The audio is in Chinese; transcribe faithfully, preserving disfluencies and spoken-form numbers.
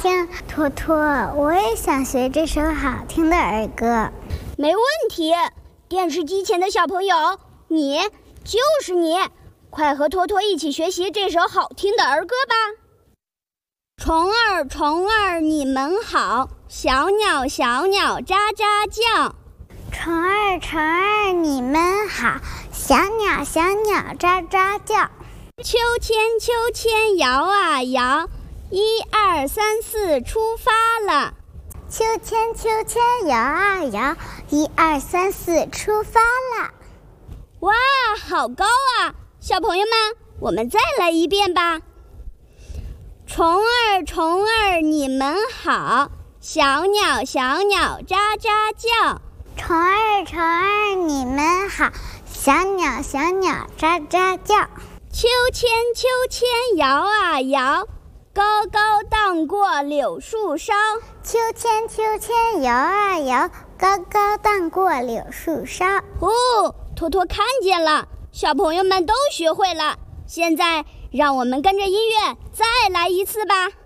听。托托，我也想学这首好听的儿歌。 没问题，电视机前的小朋友，你就是你，快和托托一起学习这首好听的儿歌吧。虫儿虫儿你们好，小鸟小鸟喳喳叫。 虫儿虫儿你们好，小鸟小鸟喳喳叫。 秋千秋千摇啊摇，一二三四出发了。 秋千秋千摇啊摇，一二三四出发了。 哇，好高啊！小朋友们，我们再来一遍吧。虫儿虫儿你们好，小鸟小鸟喳喳叫。 虫儿虫儿你们好，小鸟小鸟喳喳叫。 秋千秋千摇啊摇，高高荡过柳树梢。 秋千秋千摇啊摇，高高荡过柳树梢。 哦，托托看见了，小朋友们都学会了。现在让我们跟着音乐再来一次吧。